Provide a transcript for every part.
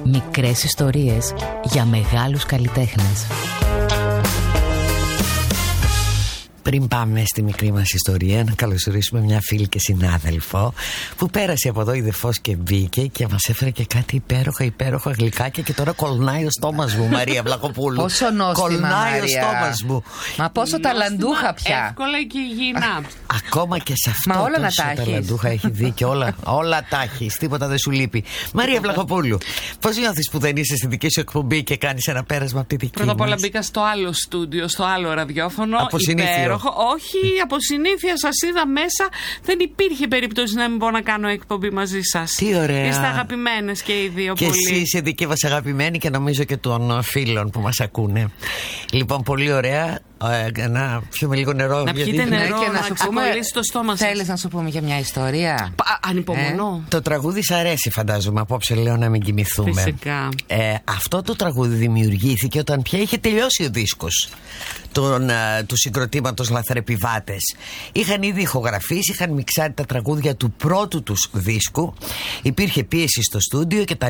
Μικρές ιστορίες για μεγάλους καλλιτέχνες. Πριν πάμε στη μικρή μας ιστορία, να καλωσορίσουμε μια φίλη και συνάδελφο που πέρασε από εδώ η Δεφός και μπήκε και μας έφερε και κάτι υπέροχα γλυκάκια και τώρα κολλνάει ο στόμας μου, Μαρία Βλαχοπούλου. Πόσο νόστιμα, κολλνάει Μαρία. ο στόμας μου. Μα πόσο ταλαντούχα πια. Εύκολα και υγιεινά. Ακόμα και σε αυτό. Μα όλα να τόσο τα έχεις. ταλαντούχα έχει δίκιο. Όλα τα έχεις. Τίποτα δεν σου λείπει. Μαρία Βλαχοπούλου, πώς νιώθεις που δεν είσαι στη δική σου εκπομπή και κάνεις ένα πέρασμα από τη δική Πρώτα απ' όλα μας? μπήκα στο άλλο στούντιο, στο άλλο ραδιόφωνο. Από συνήθεια. Όχι, από συνήθεια σας είδα μέσα. Δεν υπήρχε περίπτωση να μην μπορώ να κάνω εκπομπή μαζί σας. Τι ωραία. Είστε αγαπημένες και οι δύο Και πολύ. εσύ είσαι δική μας αγαπημένη και νομίζω και των φίλων που μας ακούνε. Λοιπόν, πολύ ωραία. Να πιούμε λίγο νερό. Να πιείτε νερό, και να ξεκολλήσει το στόμα σας. Θέλεις να σου πούμε για μια ιστορία? Ανυπομονώ. Το τραγούδι σ' αρέσει, φαντάζομαι. Απόψε λέω να μην κοιμηθούμε. Φυσικά. Αυτό το τραγούδι δημιουργήθηκε όταν πια είχε τελειώσει ο δίσκος του συγκροτήματος Λαθρεπιβάτες. Είχαν ήδη ηχογραφήσει, είχαν μιξάρει τα τραγούδια του πρώτου τους δίσκου. Υπήρχε πίεση στο στούντιο κτλ.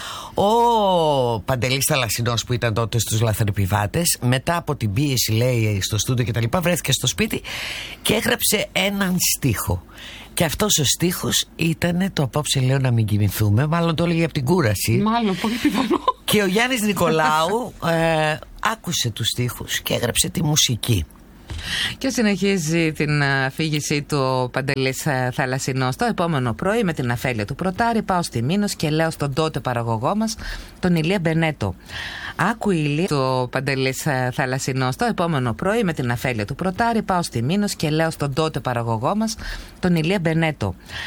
Ο Παντελής Θαλασσινός, που ήταν τότε στους Λαθρεπιβάτες, μετά από την πίεση, λέει, στο στούντιο κτλ, βρέθηκε στο σπίτι και έγραψε έναν στίχο. Και αυτός ο στίχος ήταν το απόψε λέω να μην κοιμηθούμε. Μάλλον το έλεγε από την κούραση. Μάλλον, πολύ πιθανό. Και ο Γιάννης Νικολάου άκουσε τους στίχους και έγραψε τη μουσική. Και συνεχίζει την αφήγησή του Παντελής Θαλασσινός. Το επόμενο πρωί με την αφέλεια του Πρωτάρη πάω στη Μήνος και λέω στον τότε παραγωγό μας, τον Ηλία Μπενέτο. Άκου Ηλία, του Παντελής Θαλασσινός. Το επόμενο πρωί με την αφέλεια του Πρωτάρη πάω στη Μήνος και λέω στον τότε παραγωγό μας, τον Ηλία Μπενέτο.